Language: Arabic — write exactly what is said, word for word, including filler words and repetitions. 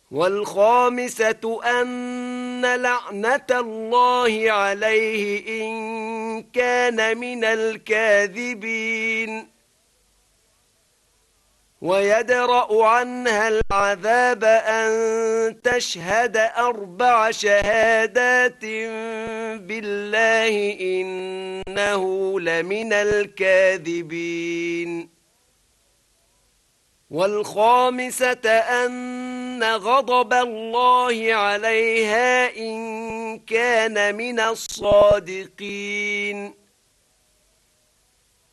والخامسة أن لعنة الله عليه إن كان من الكاذبين ويدرأ عنها العذاب أن تشهد أربع شهادات بالله إنه لمن الكاذبين والخامسة أن غضب الله عليها إن كان من الصادقين